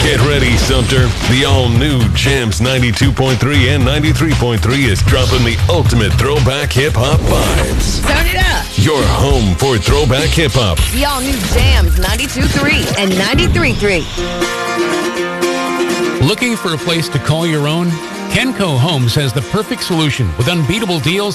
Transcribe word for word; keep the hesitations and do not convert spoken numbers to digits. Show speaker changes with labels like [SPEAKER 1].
[SPEAKER 1] Get ready, Sumter. The all-new Jams ninety-two point three and ninety-three point three is dropping the ultimate throwback hip-hop vibes.
[SPEAKER 2] Turn it up.
[SPEAKER 1] Your home for throwback hip-hop.
[SPEAKER 2] The all-new Jams ninety-two point three and ninety-three point three.
[SPEAKER 3] Looking for a place to call your own? Kenco Homes has the perfect solution with unbeatable deals